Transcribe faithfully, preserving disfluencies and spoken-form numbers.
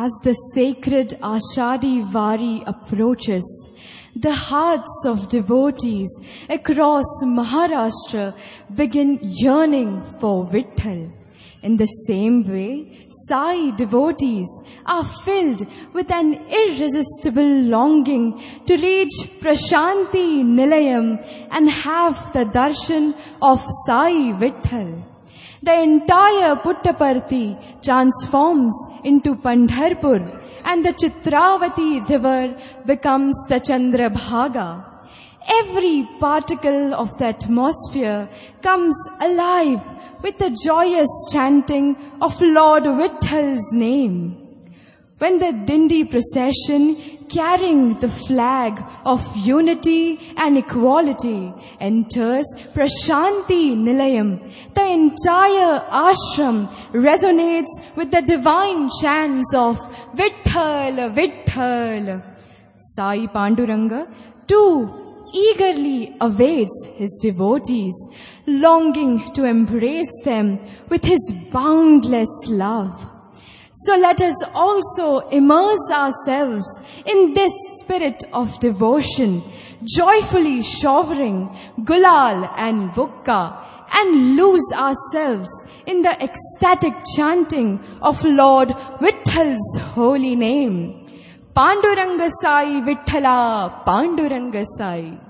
As the sacred Ashadi Vari approaches, the hearts of devotees across Maharashtra begin yearning for Vitthal. In the same way, Sai devotees are filled with an irresistible longing to reach Prashanti Nilayam and have the darshan of Sai Vitthal. The entire Puttaparthi transforms into Pandharpur, and the Chitravati river becomes the Chandrabhaga. Every particle of the atmosphere comes alive with the joyous chanting of Lord Vithal's name. When the Dindi procession carrying the flag of unity and equality enters Prashanti Nilayam, the entire ashram resonates with the divine chants of Vitthal, Vitthal. Sai Panduranga too eagerly awaits his devotees, longing to embrace them with his boundless love. So let us also immerse ourselves in this spirit of devotion, joyfully showering gulal and bukka, and lose ourselves in the ecstatic chanting of Lord Vithal's holy name. Panduranga Sai Vitthala, Panduranga Sai.